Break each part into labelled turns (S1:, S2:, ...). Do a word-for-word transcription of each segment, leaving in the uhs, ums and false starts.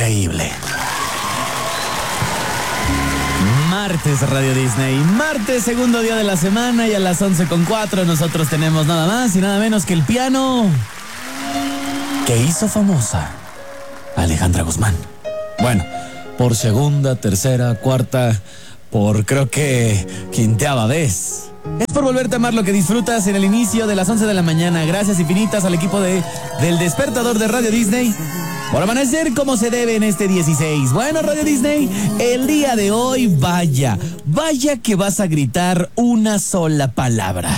S1: increíble. Martes Radio Disney, martes, segundo día de la semana, y a las once con cuatro nosotros tenemos nada más y nada menos que el piano que hizo famosa a Alejandra Guzmán. Bueno, por segunda, tercera, cuarta, por creo que quinteava vez. Es por volverte a amar lo que disfrutas en el inicio de las once de la mañana. Gracias infinitas al equipo de del Despertador de Radio Disney por amanecer como se debe en este dieciséis. Bueno, Radio Disney, el día de hoy, vaya, vaya que vas a gritar una sola palabra.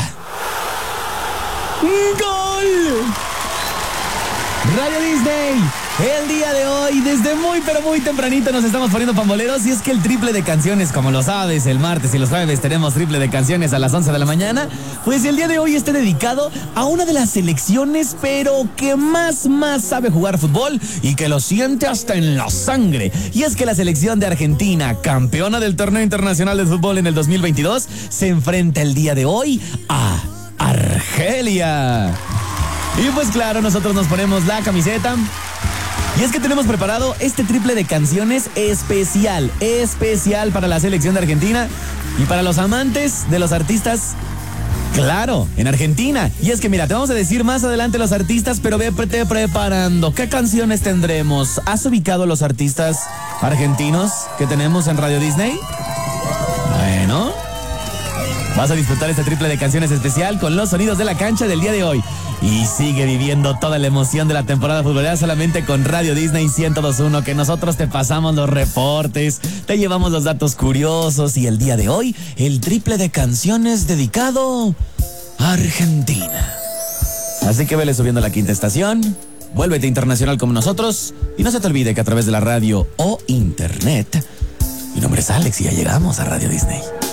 S1: ¡Gol! Radio Disney, el día de hoy, desde muy pero muy tempranito nos estamos poniendo pamboleros, y es que el triple de canciones, como lo sabes, el martes y los jueves tenemos triple de canciones a las once de la mañana, pues el día de hoy está dedicado a una de las selecciones, pero que más, más sabe jugar fútbol y que lo siente hasta en la sangre. Y es que la selección de Argentina, campeona del torneo internacional de fútbol en el dos mil veintidós, se enfrenta el día de hoy a Argelia. Y pues claro, nosotros nos ponemos la camiseta. Y es que tenemos preparado este triple de canciones especial, especial para la selección de Argentina y para los amantes de los artistas, claro, en Argentina. Y es que mira, te vamos a decir más adelante los artistas, pero vete preparando. ¿Qué canciones tendremos? ¿Has ubicado los artistas argentinos que tenemos en Radio Disney? Bueno, vas a disfrutar este triple de canciones especial con los sonidos de la cancha del día de hoy. Y sigue viviendo toda la emoción de la temporada futbolera solamente con Radio Disney ciento dos punto uno, que nosotros te pasamos los reportes, te llevamos los datos curiosos, y el día de hoy, el triple de canciones dedicado a Argentina. Así que vele subiendo a la quinta estación, vuélvete internacional como nosotros, y no se te olvide que a través de la radio o internet, mi nombre es Alex y ya llegamos a Radio Disney.